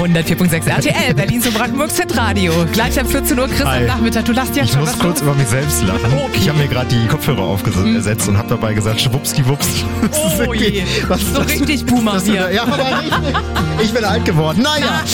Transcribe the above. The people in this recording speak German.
104.6 RTL, Berlin zu Brandenburgs Hitradio. Gleich ab 14 Uhr, Chris am Nachmittag. Du lachst jetzt schon. Ich muss kurz über mich selbst lachen. Okay. Ich habe mir gerade die Kopfhörer aufgesetzt und habe dabei gesagt, schwuppsdiwupps. Oh je, so richtig Boomer hier. Ja, aber richtig. Ich bin alt geworden. Naja.